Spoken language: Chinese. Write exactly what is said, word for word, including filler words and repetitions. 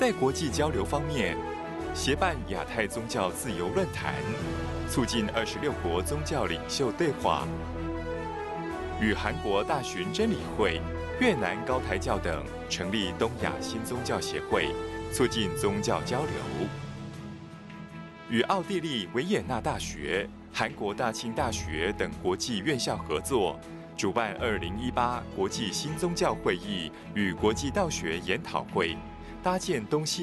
在国际交流方面，协办亚太宗教自由论坛，促进二十六国宗教领袖对话；与韩国大巡真理会、越南高台教等成立东亚新宗教协会，促进宗教交流；与奥地利维也纳大学、韩国大庆大学等国际院校合作，主办二零一八国际新宗教会议与国际道学研讨会，搭建东西